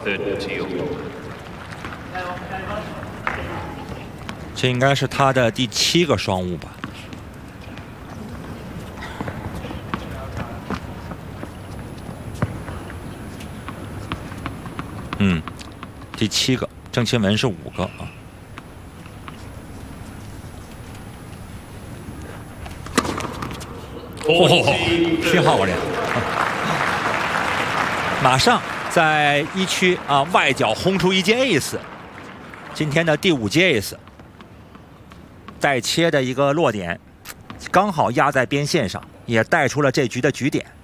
这应该是他的第7个双误吧。第7个，郑钦文是5个啊。漂亮！马上在1区啊外角轰出一记 ace， 今天的第5记 ace， 带切的一个落点，刚好压在边线上，也带出了这局的局点。